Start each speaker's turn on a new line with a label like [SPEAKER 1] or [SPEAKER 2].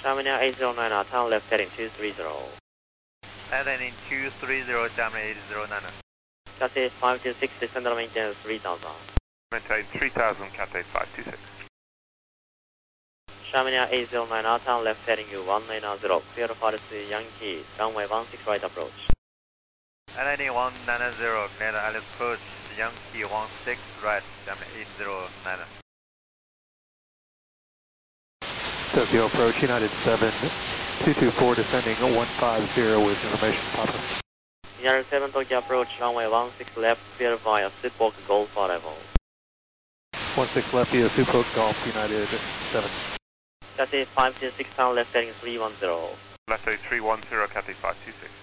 [SPEAKER 1] Chamonix 809, town left heading 230.
[SPEAKER 2] Heading 230, Chamonix 809.
[SPEAKER 1] Cathay 526, descend on maintenance 3000.
[SPEAKER 3] Maintain 3000, Cathay 526.
[SPEAKER 1] Chamonix 809, town left heading 190, clear to Forest Yankee, runway 16 right approach.
[SPEAKER 2] Heading 190, clear to approach, Yankee 16 right, Chamonix 809.
[SPEAKER 4] Tokyo approach, United 7224, descending 150 with information Papa.
[SPEAKER 1] United 7 Tokyo approach, runway 16 left, clear via Sipok Golf arrival.
[SPEAKER 4] 16 left via Sipok Golf, United 7.
[SPEAKER 1] Cathay 526, town left heading 310.
[SPEAKER 3] Left 310, Cathay 526.